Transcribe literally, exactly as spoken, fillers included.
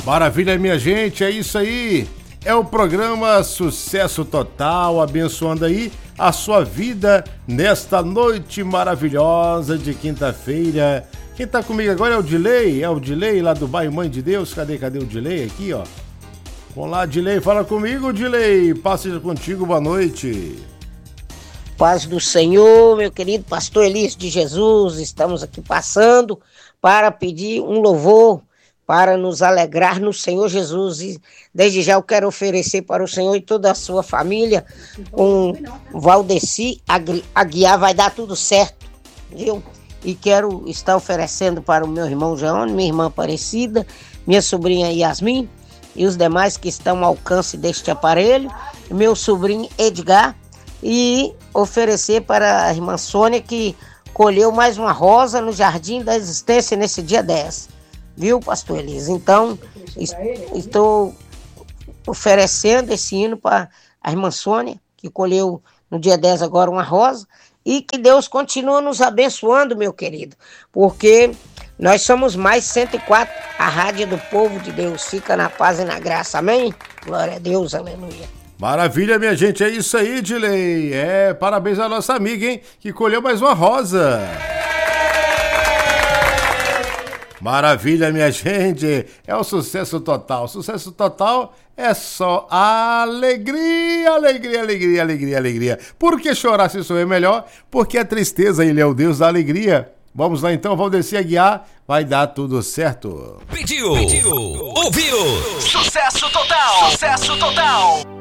Maravilha, minha gente, é isso aí. É o programa Sucesso Total, abençoando aí a sua vida nesta noite maravilhosa de quinta-feira. Quem tá comigo agora é o Dilei, é o Dilei lá do bairro Mãe de Deus. Cadê, cadê o Dilei aqui, ó? Vamos lá, Dilei, fala comigo, Dilei. Passe contigo, boa noite. Paz do Senhor, meu querido pastor Elias de Jesus, estamos aqui passando para pedir um louvor, para nos alegrar no Senhor Jesus. E desde já eu quero oferecer para o Senhor e toda a sua família um Valdeci Aguiar, vai dar tudo certo, viu? E quero estar oferecendo para o meu irmão João, minha irmã Aparecida, minha sobrinha Yasmin e os demais que estão ao alcance deste aparelho, meu sobrinho Edgar, e oferecer para a irmã Sônia, que colheu mais uma rosa no Jardim da Existência nesse dia dez. Viu, pastor Elias? Então, est- estou oferecendo esse hino para a irmã Sônia, que colheu no dia dez agora uma rosa, e que Deus continue nos abençoando, meu querido, porque nós somos mais cento e quatro, a rádio do povo de Deus. Fica na paz e na graça, amém? Glória a Deus, aleluia. Maravilha, minha gente, é isso aí, Dilei. É, parabéns à nossa amiga, hein, que colheu mais uma rosa. Maravilha, minha gente, é o sucesso total. Sucesso total é só alegria, alegria, alegria, alegria, alegria. Por que chorar se sorrir melhor? Porque a tristeza, ele é o Deus da alegria. Vamos lá então, Valdeci Aguiar, vai dar tudo certo. Pediu, Pediu. ouviu, sucesso total, sucesso total.